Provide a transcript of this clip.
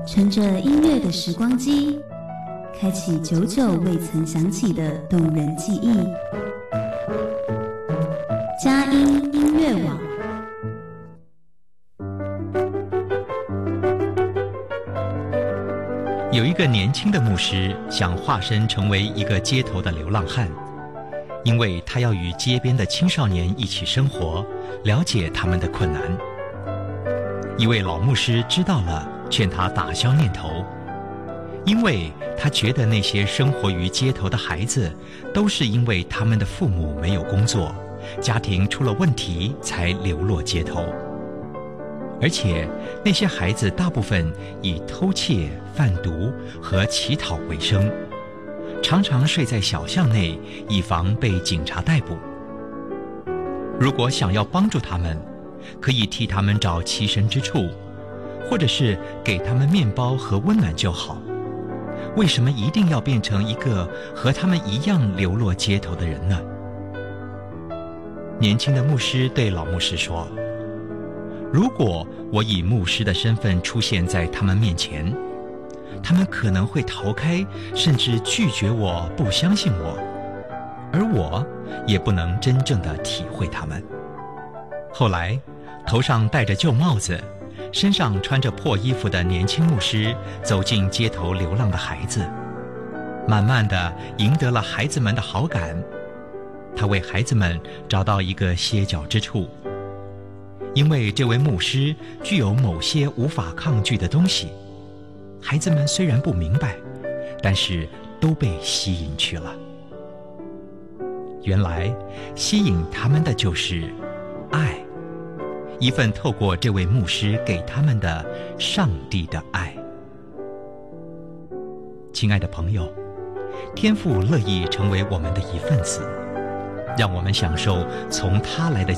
乘着音乐的时光机，开启久久未曾响起的动人记忆。佳音音乐网。 有一个年轻的牧师想化身成为一个街头的流浪汉，因为他要与街边的青少年一起生活，了解他们的困难。一位老牧师知道了，劝他打消念头，因为他觉得那些生活于街头的孩子都是因为他们的父母没有工作，家庭出了问题才流落街头，而且那些孩子大部分以偷窃、贩毒和乞讨为生，常常睡在小巷内，以防被警察逮捕。如果想要帮助他们，可以替他们找栖身之处，或者是给他们面包和温暖就好。为什么一定要变成一个和他们一样流落街头的人呢？年轻的牧师对老牧师说，如果我以牧师的身份出现在他们面前，他们可能会逃开，甚至拒绝我，不相信我，而我也不能真正的体会他们。后来，头上戴着旧帽子，身上穿着破衣服的年轻牧师走进街头流浪的孩子，慢慢地赢得了孩子们的好感。他为孩子们找到一个歇脚之处，因为这位牧师具有某些无法抗拒的东西，孩子们虽然不明白，但是都被吸引去了。原来吸引他们的就是爱，一份透过这位牧师给他们的上帝的爱。亲爱的朋友，天父乐意成为我们的一份子，让我们享受从他来的